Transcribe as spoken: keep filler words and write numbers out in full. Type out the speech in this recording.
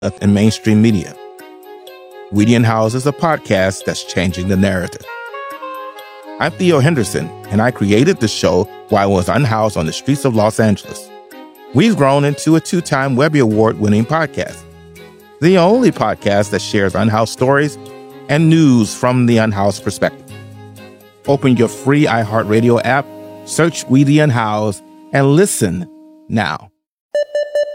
in mainstream media. Weedy and House is a podcast that's changing the narrative. I'm Theo Henderson, and I created the show while I was unhoused on the streets of Los Angeles. We've grown into a two-time Webby Award-winning podcast, the only podcast that shares unhoused stories and news from the unhoused perspective. Open your free iHeartRadio app, search Weedy and House, and listen now.